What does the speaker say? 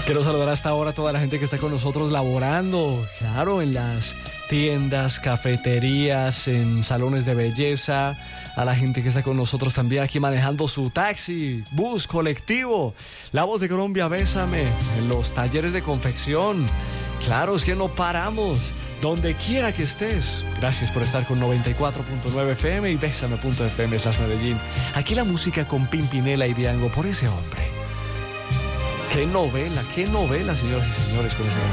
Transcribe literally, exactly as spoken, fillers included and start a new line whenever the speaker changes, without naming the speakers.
Quiero saludar hasta ahora a toda la gente que está con nosotros laborando, claro, en las tiendas, cafeterías, en salones de belleza, a la gente que está con nosotros también aquí manejando su taxi, bus, colectivo, La Voz de Colombia, Bésame, en los talleres de confección. Claro, es que no paramos, donde quiera que estés. Gracias por estar con noventa y cuatro punto nueve F M y Bésame punto F M, esas Medellín. Aquí la música con Pimpinela y Diango, por ese hombre. Qué novela, qué novela, señoras y señores, con ese